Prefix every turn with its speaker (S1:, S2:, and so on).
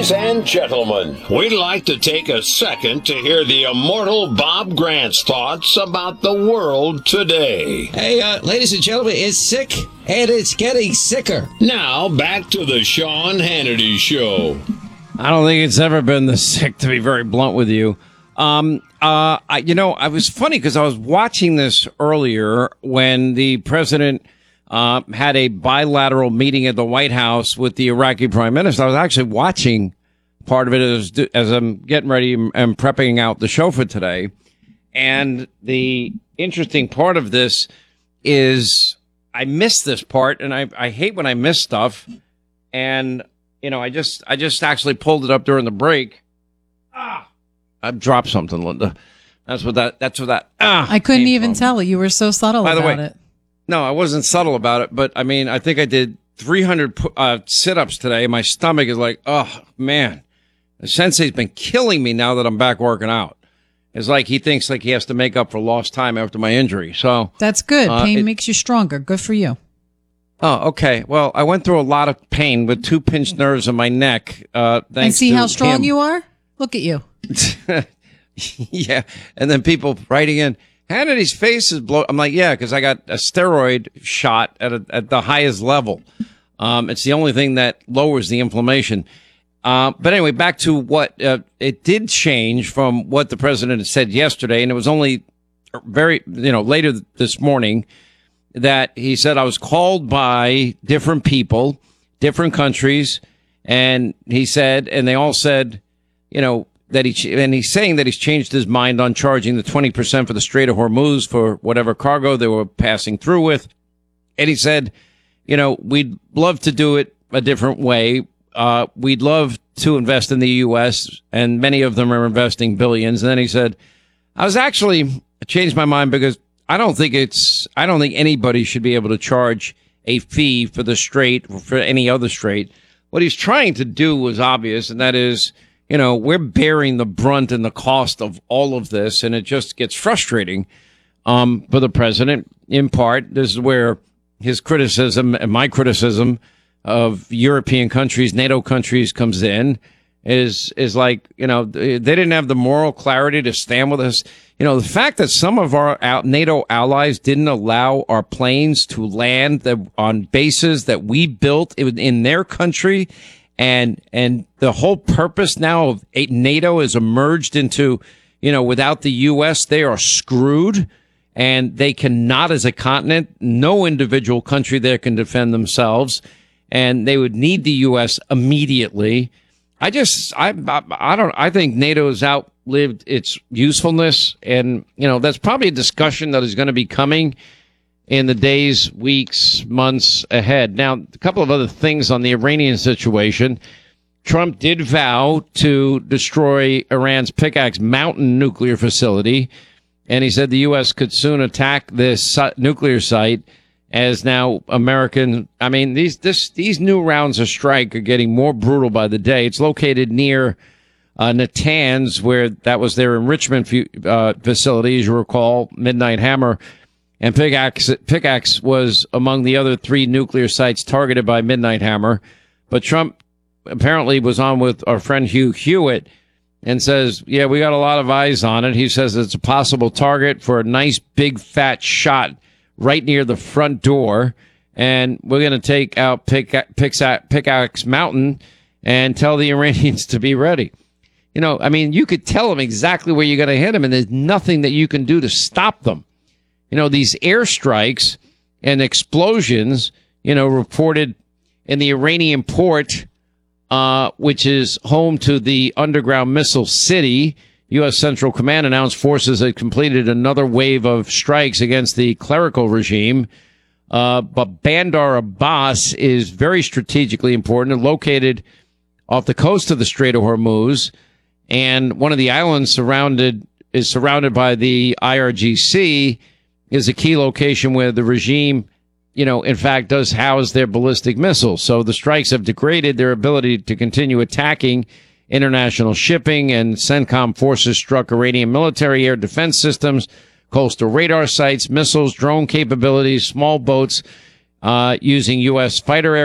S1: Ladies and gentlemen, we'd like to take a second to hear the immortal Bob Grant's thoughts about the world today.
S2: Hey, ladies and gentlemen, it's sick, and it's getting sicker.
S1: Now, back to the Sean Hannity Show.
S3: I don't think it's ever been this sick, to be very blunt with you. I was funny because I was watching this earlier when the president had a bilateral meeting at the White House with the Iraqi prime minister. I was actually watching part of it as I'm getting ready and prepping out the show for today. And the interesting part of this is I missed this part, and I hate when I miss stuff. And, I just actually pulled it up during the break. I dropped something, Linda. That's what that.
S4: I couldn't even tell. You were so subtle about it.
S3: No, I wasn't subtle about it, but I mean, I think I did 300 sit-ups today. My stomach is like, oh man, the sensei's been killing me now that I'm back working out. It's like he thinks like he has to make up for lost time after my injury. So
S4: that's good. Pain makes you stronger. Good for you.
S3: Oh, okay. Well, I went through a lot of pain with 2 pinched nerves in my neck. Thanks
S4: and see
S3: to
S4: how strong
S3: him.
S4: you are? Look at you.
S3: Yeah. And then people writing in, Hannity's face is blown. I'm like, yeah, because I got a steroid shot at the highest level. It's the only thing that lowers the inflammation. But anyway, back to what it did change from what the president had said yesterday, and it was only very, later this morning that he said I was called by different people, different countries, and he said, and they all said, that he's saying that he's changed his mind on charging the 20% for the Strait of Hormuz for whatever cargo they were passing through with. And he said, we'd love to do it a different way. We'd love to invest in the U.S., and many of them are investing billions. And then he said, I changed my mind because I don't think anybody should be able to charge a fee for the Strait or for any other strait. What he's trying to do was obvious, and that is, we're bearing the brunt and the cost of all of this, and it just gets frustrating for the president. In part, this is where his criticism and my criticism of European countries, NATO countries, comes in. Is like, they didn't have the moral clarity to stand with us. The fact that some of our NATO allies didn't allow our planes to land on bases that we built in their country. And the whole purpose now of NATO has emerged into, without the U.S., they are screwed, and they cannot, as a continent, no individual country there can defend themselves, and they would need the U.S. immediately. I think NATO has outlived its usefulness, and, that's probably a discussion that is going to be coming in the days, weeks, months ahead. Now, a couple of other things on the Iranian situation. Trump did vow to destroy Iran's Pickaxe Mountain nuclear facility, and he said the U.S. could soon attack this nuclear site as now these new rounds of strike are getting more brutal by the day. It's located near Natanz, where that was their enrichment facility, as you recall, Midnight Hammer. And Pickaxe was among the other 3 nuclear sites targeted by Midnight Hammer. But Trump apparently was on with our friend Hugh Hewitt and says, yeah, we got a lot of eyes on it. He says it's a possible target for a nice big fat shot right near the front door. And we're going to take out Pickaxe Mountain and tell the Iranians to be ready. You could tell them exactly where you're going to hit them, and there's nothing that you can do to stop them. These airstrikes and explosions, reported in the Iranian port, which is home to the underground missile city. U.S. Central Command announced forces had completed another wave of strikes against the clerical regime. But Bandar Abbas is very strategically important, located off the coast of the Strait of Hormuz. And one of the islands is surrounded by the IRGC, is a key location where the regime, in fact, does house their ballistic missiles. So the strikes have degraded their ability to continue attacking international shipping, and CENTCOM forces struck Iranian military air defense systems, coastal radar sites, missiles, drone capabilities, small boats using U.S. fighter